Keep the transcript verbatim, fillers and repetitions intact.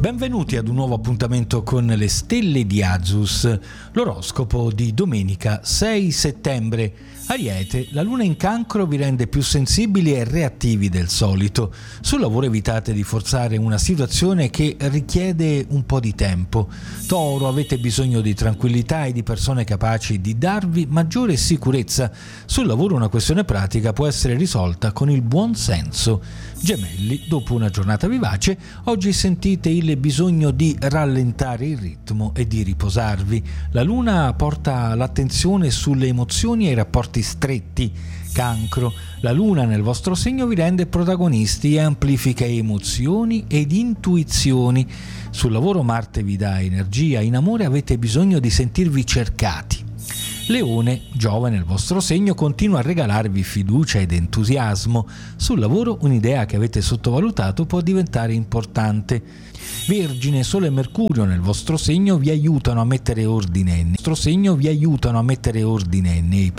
Benvenuti ad un nuovo appuntamento con le stelle di Azus, l'oroscopo di domenica sei settembre. Ariete, la luna in Cancro vi rende più sensibili e reattivi del solito. Sul lavoro evitate di forzare una situazione che richiede un po' di tempo. Toro, avete bisogno di tranquillità e di persone capaci di darvi maggiore sicurezza. Sul lavoro una questione pratica può essere risolta con il buon senso. Gemelli, dopo una giornata vivace, oggi sentite il bisogno di rallentare il ritmo e di riposarvi. La luna porta l'attenzione sulle emozioni e i rapporti stretti. Cancro, la luna nel vostro segno vi rende protagonisti e amplifica emozioni ed intuizioni. Sul lavoro Marte vi dà energia, in amore avete bisogno di sentirvi cercati. Leone, Giove nel vostro segno continua a regalarvi fiducia ed entusiasmo. Sul lavoro un'idea che avete sottovalutato può diventare importante. Vergine, Sole e Mercurio nel vostro segno vi aiutano a mettere ordine. Nel vostro segno vi aiutano a mettere ordine nei